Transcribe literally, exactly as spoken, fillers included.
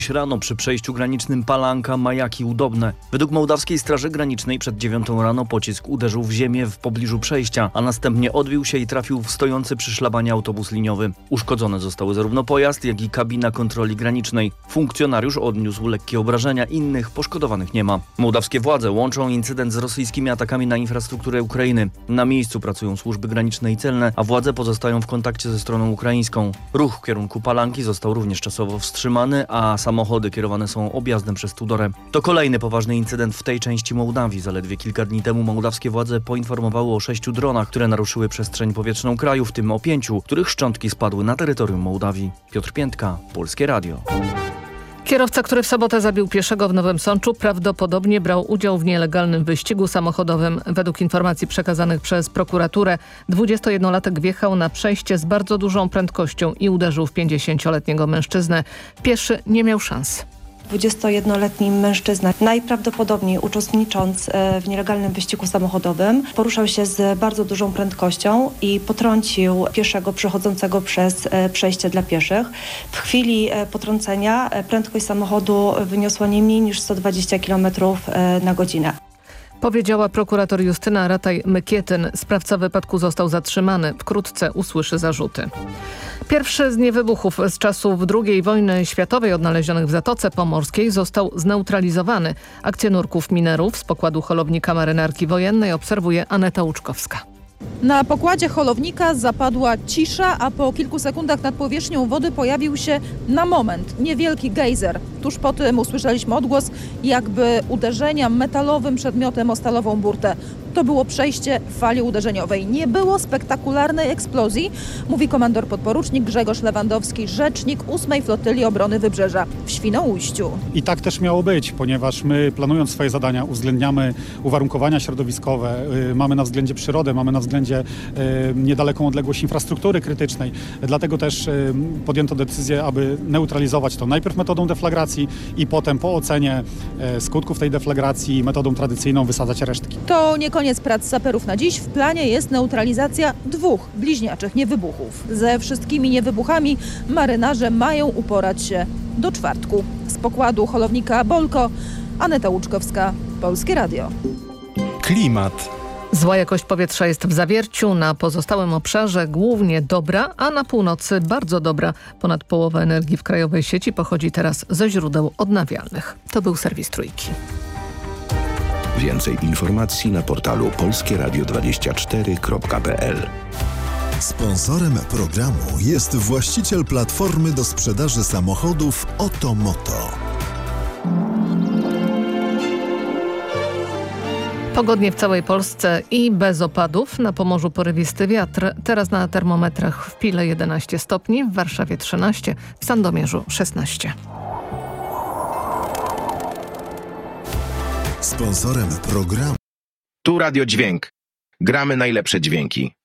Rano przy przejściu granicznym Palanka Majaki Udobne. Według Mołdawskiej Straży Granicznej przed dziewiątą rano pocisk uderzył w ziemię w pobliżu przejścia, a następnie odbił się i trafił w stojący przy szlabanie autobus liniowy. Uszkodzone zostały zarówno pojazd, jak i kabina kontroli granicznej. Funkcjonariusz odniósł lekkie obrażenia, innych poszkodowanych nie ma. Mołdawskie władze łączą incydent z rosyjskimi atakami na infrastrukturę Ukrainy. Na miejscu pracują służby graniczne i celne, a władze pozostają w kontakcie ze stroną ukraińską. Ruch w kierunku Palanki został również czasowo wstrzymany, a samochody kierowane są objazdem przez Tudorę. To kolejny poważny incydent w tej części Mołdawii. Zaledwie kilka dni temu mołdawskie władze poinformowały o sześciu dronach, które naruszyły przestrzeń powietrzną kraju, w tym o pięciu, których szczątki spadły na terytorium Mołdawii. Piotr Piętka, Polskie Radio. Kierowca, który w sobotę zabił pieszego w Nowym Sączu, prawdopodobnie brał udział w nielegalnym wyścigu samochodowym. Według informacji przekazanych przez prokuraturę, dwudziestojednolatek wjechał na przejście z bardzo dużą prędkością i uderzył w pięćdziesięcioletniego mężczyznę. Pieszy nie miał szans. dwudziestojednoletni mężczyzna, najprawdopodobniej uczestnicząc w nielegalnym wyścigu samochodowym, poruszał się z bardzo dużą prędkością i potrącił pieszego przechodzącego przez przejście dla pieszych. W chwili potrącenia prędkość samochodu wyniosła nie mniej niż sto dwadzieścia kilometrów na godzinę. Powiedziała prokurator Justyna Rataj-Mykietyn. Sprawca wypadku został zatrzymany. Wkrótce usłyszy zarzuty. Pierwszy z niewybuchów z czasów drugiej wojny światowej odnalezionych w Zatoce Pomorskiej został zneutralizowany. Akcję nurków minerów z pokładu holownika marynarki wojennej obserwuje Aneta Łuczkowska. Na pokładzie holownika zapadła cisza, a po kilku sekundach nad powierzchnią wody pojawił się na moment niewielki gejzer. Tuż po tym usłyszeliśmy odgłos jakby uderzenia metalowym przedmiotem o stalową burtę. To było przejście fali uderzeniowej. Nie było spektakularnej eksplozji, mówi komandor podporucznik Grzegorz Lewandowski, rzecznik ósmej Flotyli Obrony Wybrzeża w Świnoujściu. I tak też miało być, ponieważ my, planując swoje zadania, uwzględniamy uwarunkowania środowiskowe, yy, mamy na względzie przyrodę, mamy na względzie yy, niedaleką odległość infrastruktury krytycznej. Dlatego też yy, podjęto decyzję, aby neutralizować to najpierw metodą deflagracji i potem po ocenie yy, skutków tej deflagracji metodą tradycyjną wysadzać resztki. To nie koniec prac saperów na dziś. W planie jest neutralizacja dwóch bliźniaczych niewybuchów. Ze wszystkimi niewybuchami marynarze mają uporać się do czwartku. Z pokładu holownika Bolko, Aneta Łuczkowska, Polskie Radio. Klimat. Zła jakość powietrza jest w Zawierciu, na pozostałym obszarze głównie dobra, a na północy bardzo dobra. Ponad połowa energii w krajowej sieci pochodzi teraz ze źródeł odnawialnych. To był serwis Trójki. Więcej informacji na portalu polskie radio dwadzieścia cztery kropka p l. Sponsorem programu jest właściciel platformy do sprzedaży samochodów Otomoto. Pogodnie w całej Polsce i bez opadów. Na Pomorzu porywisty wiatr. Teraz na termometrach w Pile jedenaście stopni, w Warszawie trzynaście, w Sandomierzu szesnaście. Sponsorem programu Tu Radio Dźwięk. Gramy najlepsze dźwięki.